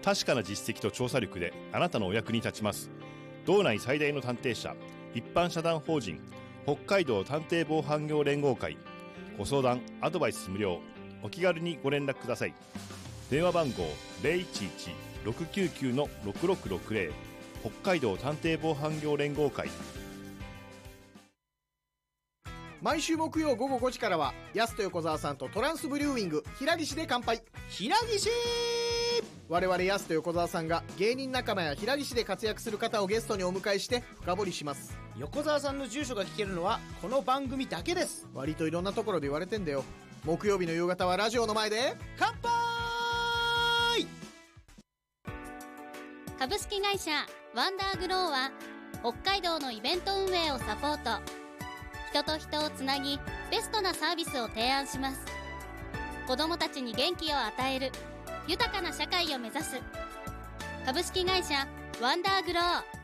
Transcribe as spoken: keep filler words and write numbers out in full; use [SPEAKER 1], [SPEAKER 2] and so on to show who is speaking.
[SPEAKER 1] 確かな実績と調査力であなたのお役に立ちます。道内最大の探偵社、一般社団法人北海道探偵防犯業連合会。ご相談アドバイス無料。お気軽にご連絡ください。電話番号 ゼロいちいち ろくきゅうきゅう ろくろくろくゼロ。北海道探偵防犯業連合会。
[SPEAKER 2] 毎週木曜午後ごじからはヤスと横澤さんとトランスブリューウィング平岸で乾杯。
[SPEAKER 3] 平岸。
[SPEAKER 2] 我々ヤスと横澤さんが芸人仲間や平岸で活躍する方をゲストにお迎えして深掘りします。
[SPEAKER 3] 横澤さんの住所が聞けるのはこの番組だけです。
[SPEAKER 2] 割といろんなところで言われてんだよ。木曜日の夕方はラジオの前で
[SPEAKER 3] 乾杯。
[SPEAKER 4] 株式会社ワンダーグローは北海道のイベント運営をサポート、人と人をつなぎベストなサービスを提案します。子どもたちに元気を与える豊かな社会を目指す株式会社ワンダーグロー。